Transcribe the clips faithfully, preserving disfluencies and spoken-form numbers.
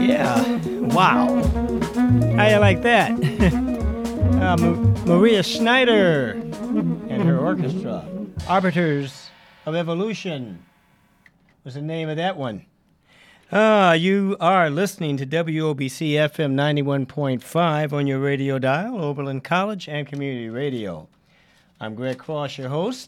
Yeah, wow. How you like that? uh, Ma- Maria Schneider and her orchestra. Arbiters of Evolution was the name of that one. Uh, you are listening to W O B C F M ninety-one point five on your radio dial, Oberlin College and Community Radio. I'm Greg Cross, your host,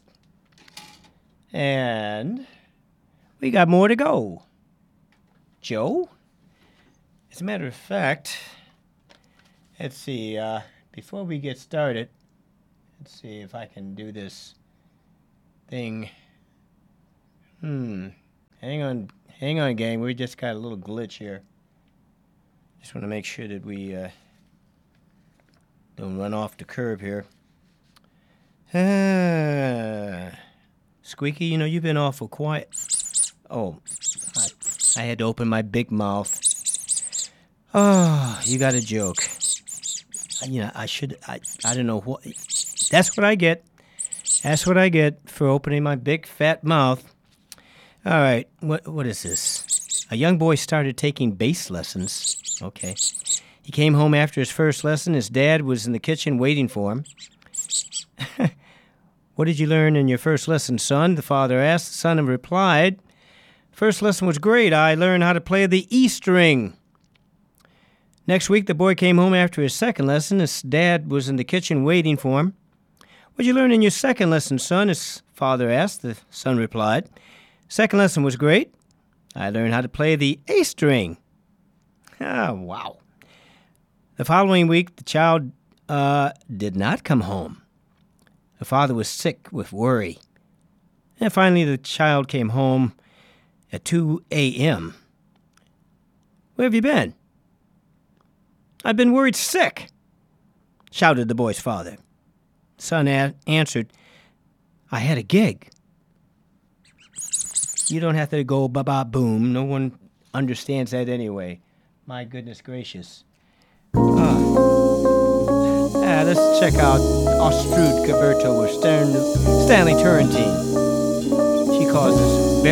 and we got more to go. Joe? As a matter of fact, let's see, uh, before we get started, let's see if I can do this thing. Hmm, hang on, hang on, gang, we just got a little glitch here. Just want to make sure that we uh, don't run off the curb here. Ah, Squeaky, you know, you've been awful quiet. Oh, I, I had to open my big mouth. Oh, you got a joke. You know, I should, I, I don't know what, that's what I get. That's what I get for opening my big fat mouth. All right, what what is this? A young boy started taking bass lessons. Okay. He came home after his first lesson. His dad was in the kitchen waiting for him. What did you learn in your first lesson, son? The father asked. The son replied, first lesson was great. I learned how to play the E string. Next week, the boy came home after his second lesson. His dad was in the kitchen waiting for him. What did you learn in your second lesson, son? His father asked. The son replied, second lesson was great. I learned how to play the A string. Ah, wow. The following week, the child uh, did not come home. The father was sick with worry. And finally, the child came home at two a.m. Where have you been? I've been worried sick, shouted the boy's father. The son a- answered, I had a gig. You don't have to go ba-ba-boom. No one understands that anyway. My goodness gracious. Uh, ah, let's check out Ostrud Caberto with Stan- Stanley Turrentine. She calls us